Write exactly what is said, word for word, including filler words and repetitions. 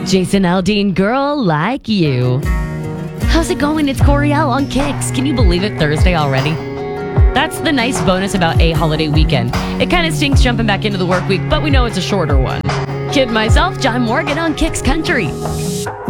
Jason Aldean, girl like you. How's it going? It's Coriel on Kicks. Can you believe it? Thursday already? That's the nice bonus about a holiday weekend. It kind of stinks jumping back into the work week, but we know it's a shorter one. Kid myself, John Morgan on Kicks Country.